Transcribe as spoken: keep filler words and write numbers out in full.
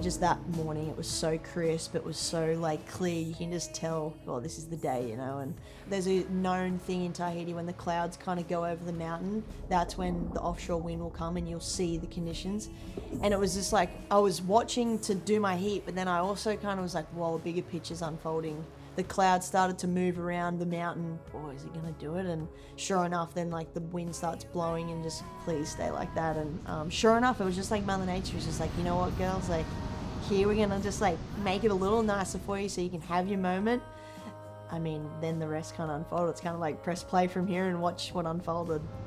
just that morning, it was so crisp, it was so like clear, you can just tell, well, this is the day, you know. And there's a known thing in Tahiti, when the clouds kind of go over the mountain, that's when the offshore wind will come and you'll see the conditions. And it was just like, I was watching to do my heat, but then I also kind of was like, well, a bigger picture's unfolding. The clouds started to move around the mountain. Oh, is it gonna do it? And sure enough, then like the wind starts blowing and just please stay like that. And um, sure enough, it was just like Mother Nature was just like, you know what, girls, like here we're gonna just like make it a little nicer for you so you can have your moment. I mean, then the rest kind of unfolded. It's kind of like press play from here and watch what unfolded.